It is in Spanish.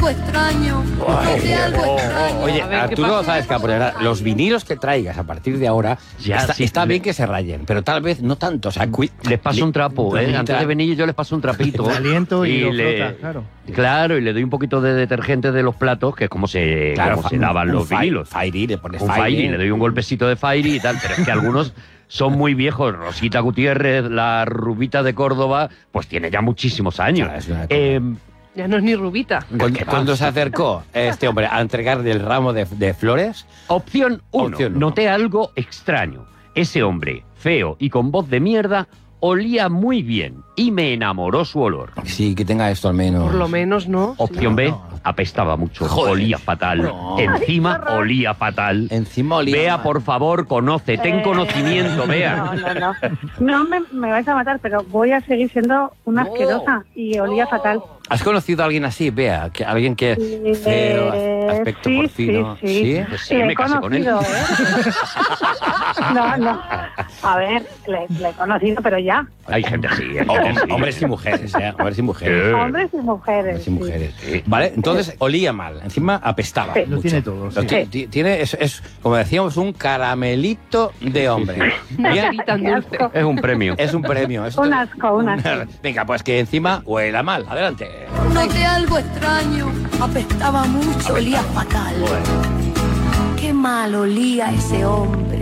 extraño. Noté algo extraño. Oye, A ver, ¿qué Arturo, pasa? sabes que los vinilos que traigas a partir de ahora, Ya, sí, está bien que se rayen, pero tal vez no tanto. O sea, Les paso un trapo, ¿eh? Antes de venir yo les paso un trapito. El aliento y lo le, frota, claro. Claro, y le doy un poquito de detergente de los platos, que es como se lavan los vinilos. Fairy, le pones Un Fairy, le doy un golpecito de Fairy y tal, pero es que algunos son muy viejos. Rosita Gutiérrez, la rubita de Córdoba, pues tiene ya muchísimos años. Claro, es una Ya no es ni rubita. Cuando se acercó este hombre a entregarle el ramo de flores, Opción 1. Opción uno. Noté algo extraño. Ese hombre, feo y con voz de mierda, olía muy bien y me enamoró su olor. sí, que tenga esto al menos. Por lo menos, ¿no? Opción B, apestaba mucho, Joder. olía fatal. No. Encima olía fatal. Encima olía Bea, mal. por favor, conoce, ten conocimiento, Bea. No. No me vais a matar, pero voy a seguir siendo una asquerosa y olía fatal. ¿Has conocido a alguien así, Bea? Alguien que feo, aspecto sí, porcino. sí. Pues sí, Le me he casé con él. conocido, ¿eh? No. A ver, le he conocido, pero ya. Hay gente así, hay gente así. Hombres y mujeres, ¿eh? Hombres y mujeres. Hombres y mujeres. Hombres y sí. mujeres. Vale, entonces olía mal. Encima apestaba. Sí. Lo mucho. tiene todo, sí. Tiene, es, como decíamos, un caramelito de hombre. Una Bien, carita tan dulce. Es un premio. es un premio. es Un asco. Venga, pues que encima huela mal. Adelante. Noté algo extraño. Apestaba mucho, olía fatal. Qué mal olía ese hombre.